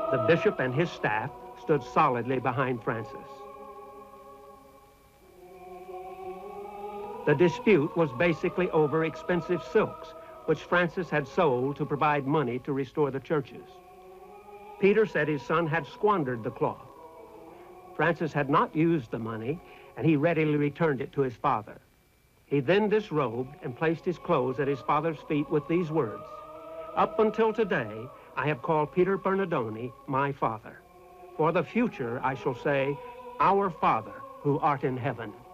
The bishop and his staff stood solidly behind Francis. The dispute was basically over expensive silks, which Francis had sold to provide money to restore the churches. Peter said his son had squandered the cloth. Francis had not used the money, and he readily returned it to his father. He then disrobed and placed his clothes at his father's feet with these words, "Up until today, I have called Peter Bernardoni my father. For the future, I shall say, Our Father, who art in heaven."